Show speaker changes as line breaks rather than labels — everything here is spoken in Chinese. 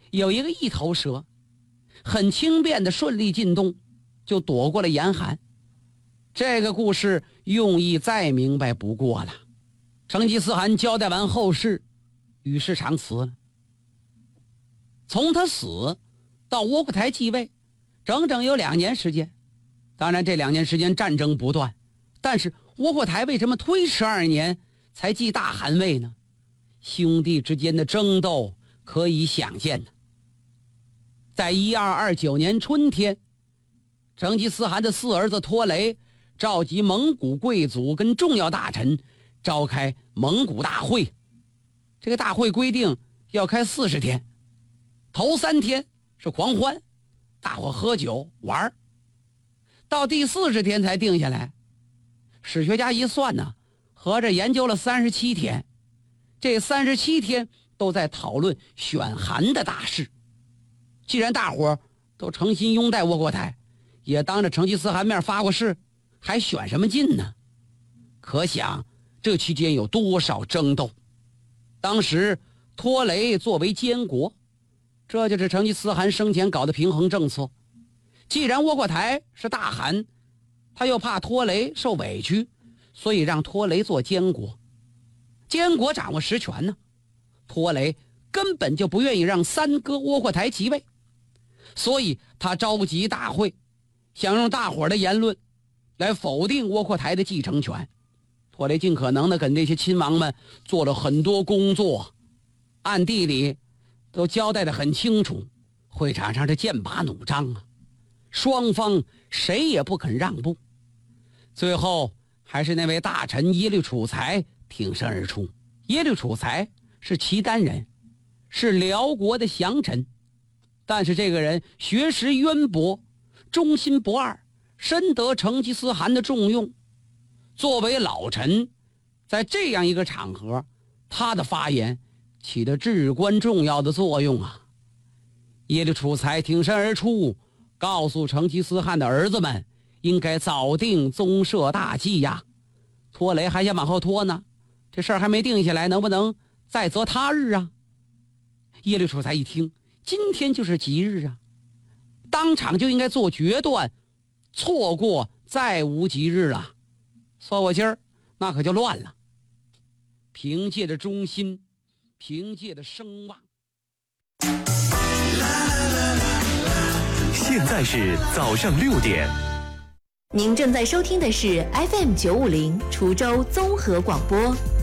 有一个一头蛇，很轻便的顺利进洞，就躲过了严寒。这个故事用意再明白不过了。成吉思汗交代完后事，与世长辞了。从他死到窝阔台继位，整整有2年时间。当然这2年时间战争不断，但是窝阔台为什么推迟2年才继大汗位呢？兄弟之间的争斗可以想见的。在1229年春天，成吉思汗的4儿子拖雷召集蒙古贵族跟重要大臣召开蒙古大会。这个大会规定要开40天，头3天是狂欢，大伙喝酒玩，到第40天才定下来。史学家一算呢，合着研究了37天，这37天都在讨论选汗的大事。既然大伙都诚心拥戴窝阔台，也当着成吉思汗面发过誓，还选什么劲呢？可想这期间有多少争斗。当时拖雷作为监国，这就是成吉思汗生前搞的平衡政策。既然窝阔台是大汗，他又怕拖雷受委屈，所以让拖雷做监国。监国掌握实权呢，拖雷根本就不愿意让三哥窝阔台即位，所以他召集大会，想用大伙的言论来否定窝阔台的继承权。拖雷尽可能的跟这些亲王们做了很多工作，暗地里都交代得很清楚，会场上是剑拔弩张啊，双方谁也不肯让步。最后还是那位大臣耶律楚材挺身而出。耶律楚材是契丹人，是辽国的降臣，但是这个人学识渊博，忠心不二，深得成吉思汗的重用。作为老臣，在这样一个场合，他的发言起着至关重要的作用啊。耶律楚材挺身而出，告诉成吉思汗的儿子们应该早定宗社大计呀。拖雷还想往后拖呢，这事儿还没定下来，能不能再择他日啊？耶律楚材一听，今天就是吉日啊，当场就应该做决断，错过再无吉日了。说我今儿那可就乱了。凭借着忠心，凭借着声望。
现在是早上6点。
您正在收听的是 FM 950滁州综合广播。